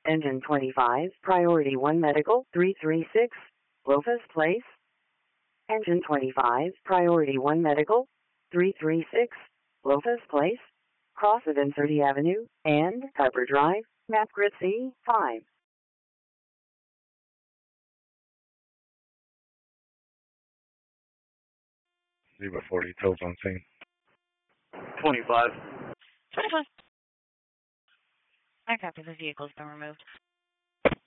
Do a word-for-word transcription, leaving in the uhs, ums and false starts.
Engine twenty-five, Priority one Medical, three three six, Lofus Place. Engine twenty-five, Priority one Medical, three three six, Lofus Place, cross of M thirty Avenue, and Harper Drive, map grid C five. Zebra forty, tolls on scene. twenty-five. twenty-five. I copy. The vehicle's been removed.